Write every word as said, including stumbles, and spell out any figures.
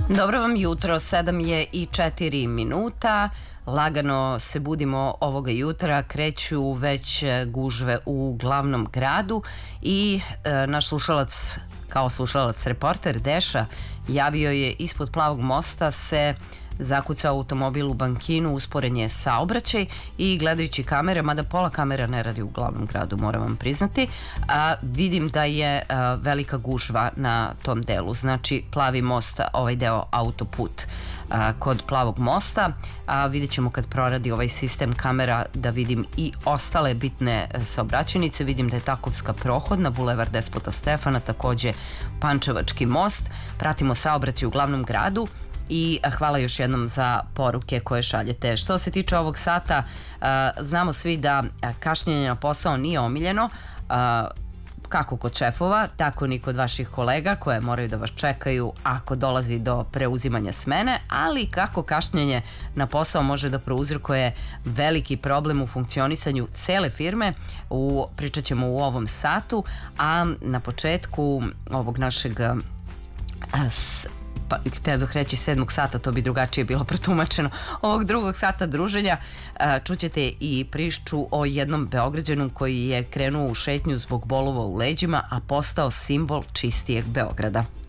Dobro vam jutro, sedam je i četiri minuta. Lagano se budimo ovoga jutra, kreću već gužve u glavnom gradu i e, naš slušalac, kao slušalac reporter Deša, javio je ispod Plavog mosta se zakucao automobil u bankinu, usporen je saobraćaj i gledajući kamere, mada pola kamera ne radi u glavnom gradu, moram vam priznati, a vidim da je a, velika gužva na tom delu, znači Plavi most, ovaj deo autoput a, kod Plavog mosta, a vidjet ćemo kad proradi ovaj sistem kamera da vidim i ostale bitne saobraćajnice. Vidim da je Takovska prohodna, Bulevar Despota Stefana, takođe Pančevački most. Pratimo saobraćaj u glavnom gradu i hvala još jednom za poruke koje šaljete. Što se tiče ovog sata, znamo svi da kašnjenje na posao nije omiljeno, kako kod šefova, tako ni kod vaših kolega koje moraju da vas čekaju ako dolazi do preuzimanja smene, ali kako kašnjenje na posao može da prouzrokuje veliki problem u funkcionisanju cele firme, u, pričat ćemo u ovom satu, a na početku ovog našeg s, pa htio bih reći sedmog sata, to bi drugačije bilo protumačeno, ovog drugog sata druženja, čućete i priču o jednom Beograđanu koji je krenuo u šetnju zbog bolova u leđima, a postao simbol čistijeg Beograda.